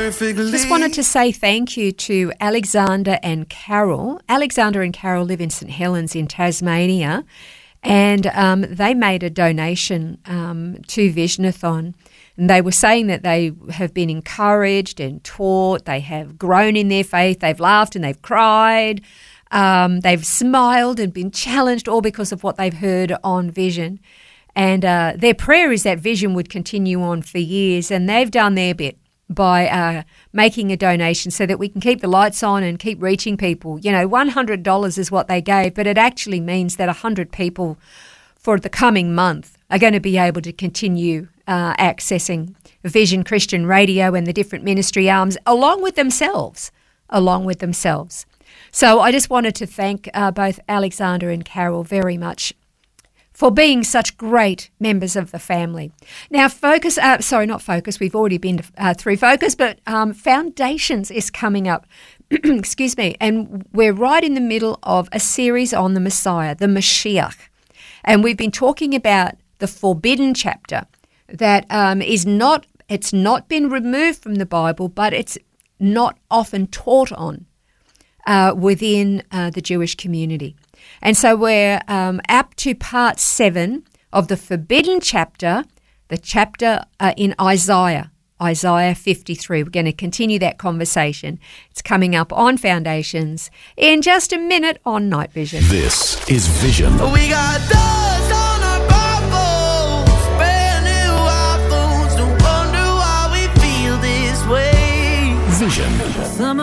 perfectly. Just wanted to say thank you to Alexander and Carol. Alexander and Carol live in St Helens in Tasmania, and they made a donation to Visionathon. And they were saying that they have been encouraged and taught, they have grown in their faith, they've laughed and they've cried, they've smiled and been challenged, all because of what they've heard on Vision. And their prayer is that Vision would continue on for years, and they've done their bit by making a donation so that we can keep the lights on and keep reaching people. You know, $100 is what they gave, but it actually means that 100 people for the coming month are going to be able to continue accessing Vision Christian Radio and the different ministry arms along with themselves. So I just wanted to thank both Alexander and Carol very much for being such great members of the family. Now, we've already been through Focus, but Foundations is coming up, excuse me, and we're right in the middle of a series on the Messiah, the Mashiach. And we've been talking about the forbidden chapter that it's not been removed from the Bible, but it's not often taught on within the Jewish community. And so we're up to part 7 of the forbidden chapter, the chapter in Isaiah 53. We're going to continue that conversation. It's coming up on Foundations in just a minute on Night Vision. This is Vision. We got dust on our Bibles, brand new iPhones. No wonder why we feel this way. Vision